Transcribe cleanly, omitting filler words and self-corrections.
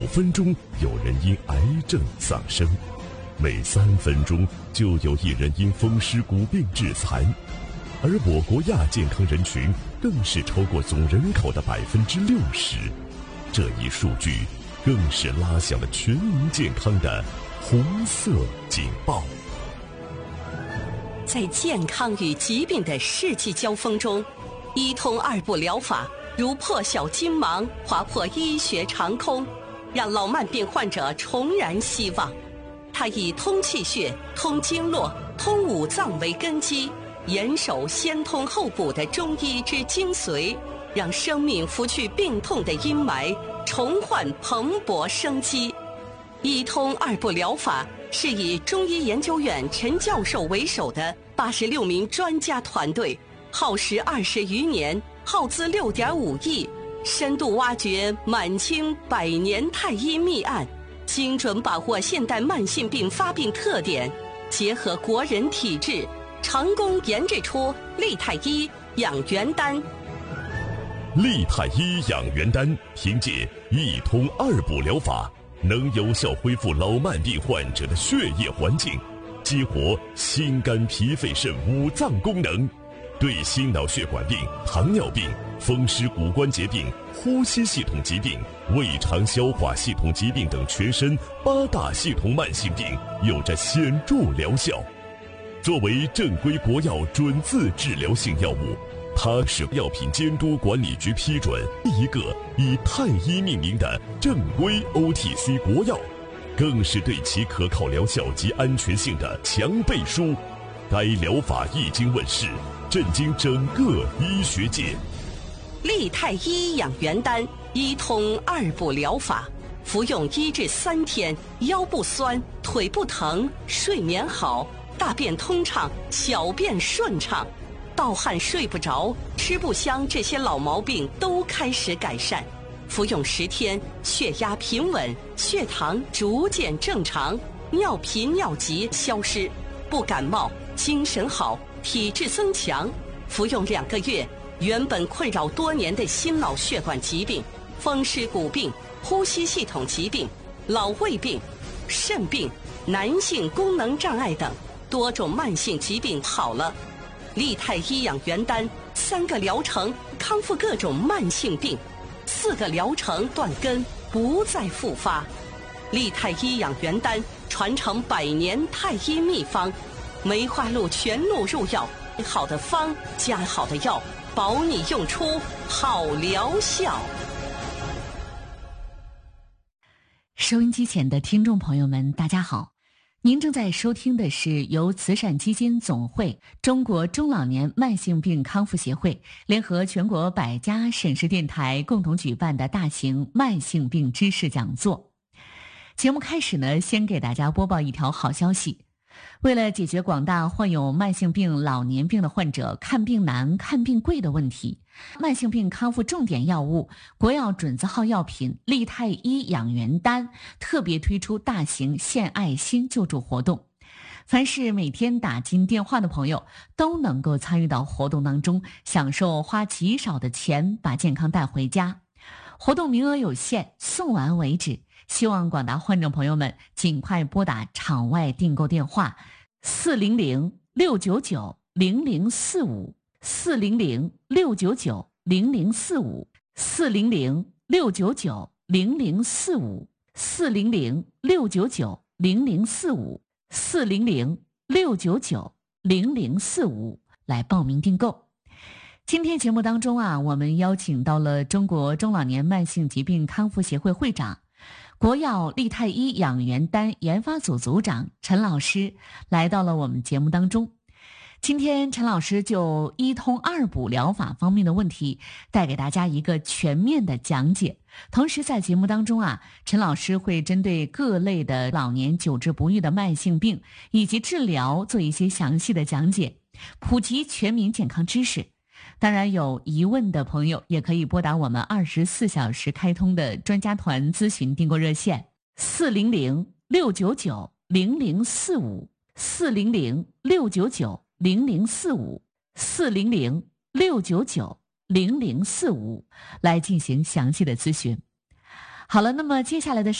5分钟有人因癌症丧生，每3分钟就有1人因风湿骨病致残，而我国亚健康人群更是超过总人口的60%，这一数据更是拉响了全民健康的红色警报。 在健康与疾病的世纪交锋中，医通2步疗法如破晓金芒，划破医学长空，让老慢病患者重燃希望。它以通气血、通经络、通五脏为根基，严守先通后补的中医之精髓，让生命拂去病痛的阴霾，重焕蓬勃生机。医通2步疗法是以中医研究院陈教授为首的86名专家团队，耗时20余年，耗资6.5亿，深度挖掘满清100年太医秘案，精准把握现代慢性病发病特点，结合国人体质，成功研制出利泰医养元丹。 利泰医养元丹凭借一通2步疗法，能有效恢复老慢病患者的血液环境，激活心肝脾肺肾5脏功能，对心脑血管病、糖尿病、风湿骨关节病、呼吸系统疾病、胃肠消化系统疾病等全身8大系统慢性病有着显著疗效。作为正规国药准字治疗性药物，它是药品监督管理局批准第一个以太医命名的正规 OTC 国药，更是对其可靠疗效及安全性的强背书。该疗法一经问世，震惊整个医学界。 利泰医养元丹医通2步疗法，服用1至3天，腰不酸，腿不疼，睡眠好，大便通畅，小便顺畅，盗汗睡不着，吃不香，这些老毛病都开始改善。服用10天，血压平稳，血糖逐渐正常，尿频尿急消失，不感冒，精神好，体质增强。服用2个月，原本困扰多年的心脑血管疾病、风湿骨病、呼吸系统疾病、老胃病、肾病、男性功能障碍等多种慢性疾病好了。利泰医养元丹3个疗程康复各种慢性病，4个疗程断根不再复发。利泰医养元丹传承100年太医秘方，梅花鹿全鹿入药，好的方加好的药，保你用出好疗效。 收音机前的听众朋友们，大家好，您正在收听的是由慈善基金总会、中国中老年慢性病康复协会联合全国100家省市电台共同举办的大型慢性病知识讲座。节目开始呢，先给大家播报一条好消息。为了解决广大患有慢性病、老年病的患者看病难、看病贵的问题，慢性病康复重点药物国药准字号药品利泰医养元丹特别推出大型献爱心救助活动。凡是每天打进电话的朋友都能够参与到活动当中，享受花极少的钱把健康带回家。活动名额有限，送完为止，希望广大患者朋友们尽快拨打场外订购电话400-699-0045 400-699-0045 400-699-0045 400-699-0045 400-699-0045来报名订购。今天节目当中我们邀请到了中国中老年慢性疾病康复协会会长、国药利泰医养元丹研发组组长陈老师来到了我们节目当中。今天陈老师就医通2补疗法方面的问题带给大家一个全面的讲解。同时在节目当中陈老师会针对各类的老年久治不愈的慢性病以及治疗做一些详细的讲解，普及全民健康知识。当然有疑问的朋友也可以拨打我们24小时开通的专家团咨询订购热线400-699-0045 400-699-0045 400-699-0045来进行详细的咨询。 好了，那么接下来的